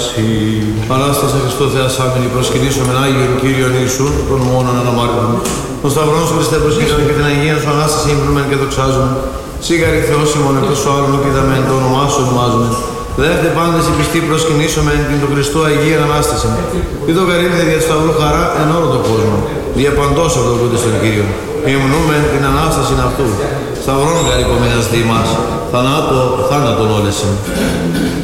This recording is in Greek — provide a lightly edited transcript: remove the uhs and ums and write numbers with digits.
Ανάστασε Χριστό Θεασάμενη, προσκυνήσομεν Άγιον Κύριον Ιησούν, τον μόνον αναμάρτητον. Τον Σταυρόν σου Χριστέ προσκυνήσομεν και την Αγία σου Ανάσταση ύμνομεν και δοξάζομεν. Σίγαρη Θεός ημών εκτός ο άλλων οκειδαμέν, το όνομά σου ονομάζομεν. Δεύτε πάντες οι πιστοί προσκυνήσομεν την του Χριστού Αγία Ανάσταση. Τι το καρύδι δια του Σταυρού χαρά εν όλο τον κόσμο. Δια παντός αυτοκούνται στον Κύριο. Υμνούμεν την Ανάσταση αυτού. Σταυρόν καρυπομείνας δι' μας. Θανάτων όλεσιν.